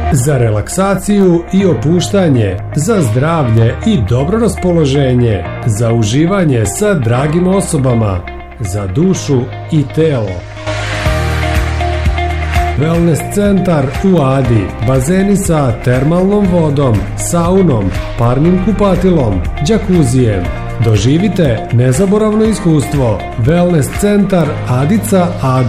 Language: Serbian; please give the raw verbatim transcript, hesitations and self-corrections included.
Za relaksaciju i opuštanje, za zdravlje i dobro raspoloženje, za uživanje sa dragim osobama, za dušu i telo. Wellness centar u Adi, bazeni sa termalnom vodom, saunom, parnim kupatilom, džakuzijem. Doživite nezaboravno iskustvo. Wellness centar Adica Adi.